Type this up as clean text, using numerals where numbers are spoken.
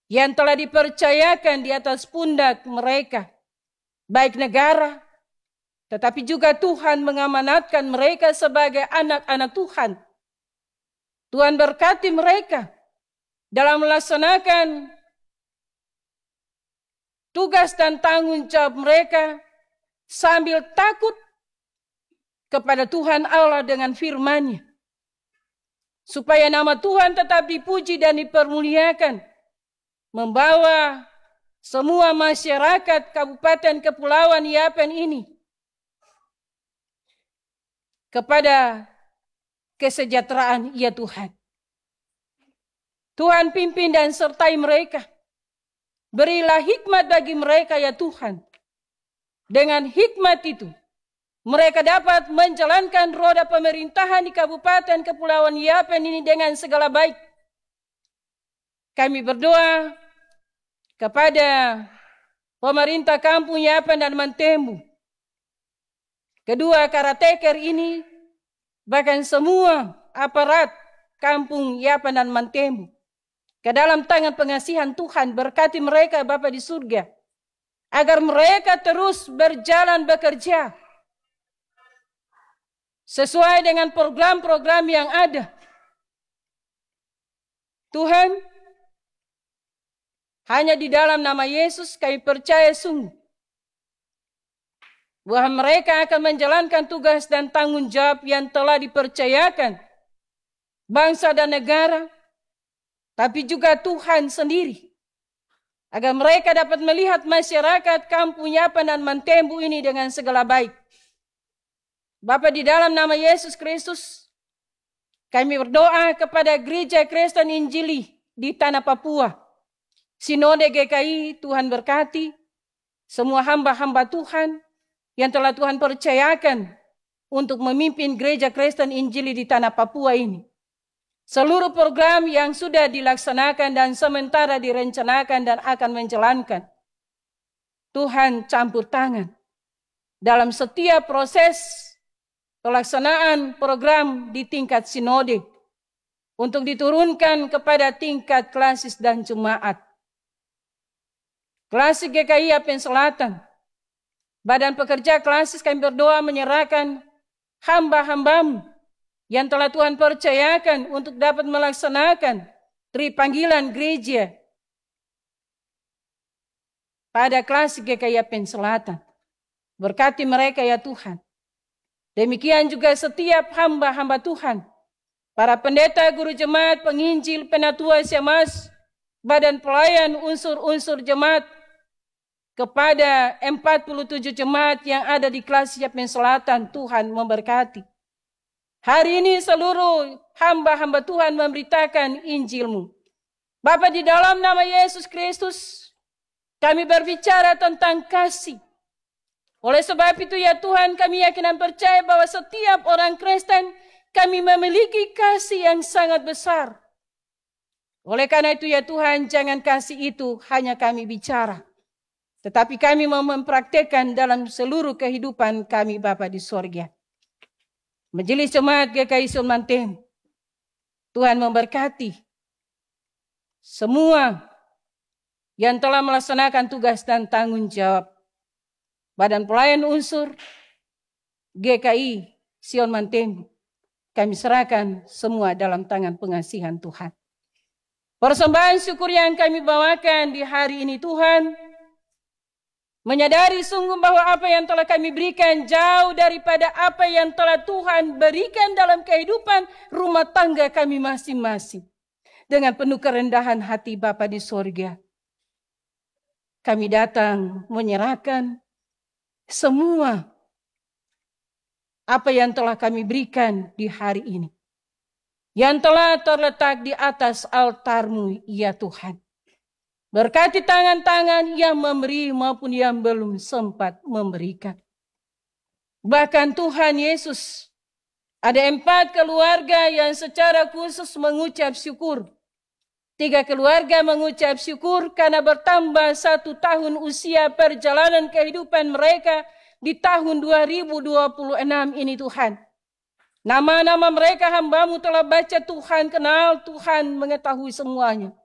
yang telah dipercayakan di atas pundak mereka, baik negara, tetapi juga Tuhan mengamanatkan mereka sebagai anak-anak Tuhan. Tuhan berkati mereka dalam melaksanakan tugas dan tanggung jawab mereka sambil takut kepada Tuhan Allah dengan firman-Nya, supaya nama Tuhan tetap dipuji dan dipermuliakan, membawa semua masyarakat Kabupaten Kepulauan Yapen ini kepada kesejahteraan ya Tuhan. Tuhan pimpin dan sertai mereka. Berilah hikmat bagi mereka ya Tuhan. Dengan hikmat itu, mereka dapat menjalankan roda pemerintahan di Kabupaten Kepulauan Yapen ini dengan segala baik. Kami berdoa kepada pemerintah Kampung Yapen dan Mantembu, kedua karateker ini, bahkan semua aparat Kampung Yapen dan Mantembu, ke dalam tangan pengasihan Tuhan. Berkati mereka Bapa di surga, agar mereka terus berjalan bekerja sesuai dengan program-program yang ada. Tuhan, hanya di dalam nama Yesus kami percaya sungguh bahwa mereka akan menjalankan tugas dan tanggung jawab yang telah dipercayakan bangsa dan negara, tapi juga Tuhan sendiri, agar mereka dapat melihat masyarakat Kampung Yapen dan Mantembu ini dengan segala baik. Bapa, di dalam nama Yesus Kristus, kami berdoa kepada Gereja Kristen Injili di Tanah Papua, Sinode GKI. Tuhan berkati semua hamba-hamba Tuhan yang telah Tuhan percayakan untuk memimpin Gereja Kristen Injili di Tanah Papua ini. Seluruh program yang sudah dilaksanakan dan sementara direncanakan dan akan menjalankan, Tuhan campur tangan dalam setiap proses pelaksanaan program di tingkat sinode untuk diturunkan kepada tingkat klasis dan jemaat. Klasis GKI Yapen Selatan, Badan Pekerja Klasis, kami berdoa menyerahkan hamba-hambamu yang telah Tuhan percayakan untuk dapat melaksanakan tripanggilan gereja pada Klasis GKI Yapen Selatan. Berkati mereka ya Tuhan. Demikian juga setiap hamba-hamba Tuhan, para pendeta, guru jemaat, penginjil, penatua, syemasi, badan pelayan, unsur-unsur jemaat, kepada 47 jemaat yang ada di Klasis Yapen Selatan, Tuhan memberkati. Hari ini seluruh hamba-hamba Tuhan memberitakan Injil-Mu. Bapa, di dalam nama Yesus Kristus, kami berbicara tentang kasih. Oleh sebab itu ya Tuhan, kami yakin dan percaya bahwa setiap orang Kristen, kami memiliki kasih yang sangat besar. Oleh karena itu ya Tuhan, jangan kasih itu hanya kami bicara, tetapi kami mau mempraktekkan dalam seluruh kehidupan kami Bapa di sorga. Majelis Jemaat GKI Sulmantem, Tuhan memberkati semua yang telah melaksanakan tugas dan tanggung jawab. Badan Pelayan Unsur GKI Sion Mantembu, kami serahkan semua dalam tangan pengasihan Tuhan. Persembahan syukur yang kami bawakan di hari ini Tuhan, menyadari sungguh bahwa apa yang telah kami berikan jauh daripada apa yang telah Tuhan berikan dalam kehidupan rumah tangga kami masing-masing. Dengan penuh kerendahan hati Bapa di sorga, kami datang menyerahkan semua apa yang telah kami berikan di hari ini, yang telah terletak di atas altar-Mu ya Tuhan. Berkati tangan-tangan yang memberi maupun yang belum sempat memberikan. Bahkan Tuhan Yesus, ada 4 keluarga yang secara khusus mengucap syukur. 3 keluarga mengucap syukur karena bertambah 1 tahun usia perjalanan kehidupan mereka di tahun 2026 ini Tuhan. Nama-nama mereka hamba-Mu telah baca Tuhan, kenal Tuhan, mengetahui semuanya.